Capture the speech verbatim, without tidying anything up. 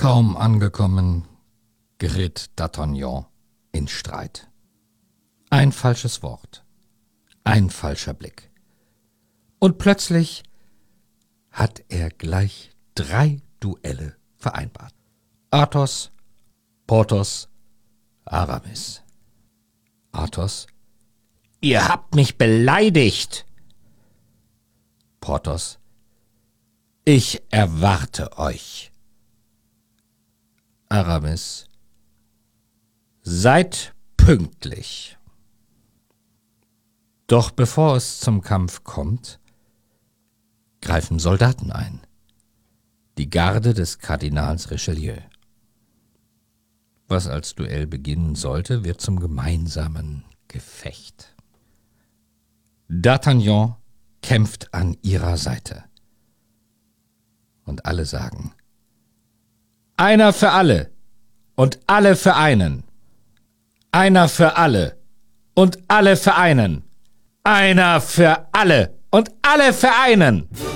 Kaum angekommen, geriet D'Artagnan in Streit. Ein falsches Wort, ein falscher Blick. Und plötzlich hat er gleich drei Duelle vereinbart. Athos, Porthos, Aramis. Athos: »Ihr habt mich beleidigt!« Porthos: »Ich erwarte euch!« Aramis: »Seid pünktlich!« Doch bevor es zum Kampf kommt, greifen Soldaten ein. Die Garde des Kardinals Richelieu. Was als Duell beginnen sollte, wird zum gemeinsamen Gefecht. D'Artagnan kämpft an ihrer Seite. Und alle sagen: »Einer für alle und alle für einen. Einer für alle und alle für einen. Einer für alle und alle für einen.«